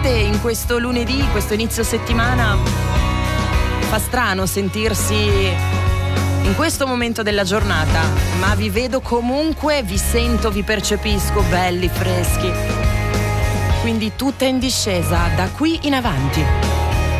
volte in questo lunedì, questo inizio settimana, fa strano sentirsi in questo momento della giornata, ma vi vedo comunque, vi sento, vi percepisco belli, freschi. Quindi tutta in discesa da qui in avanti.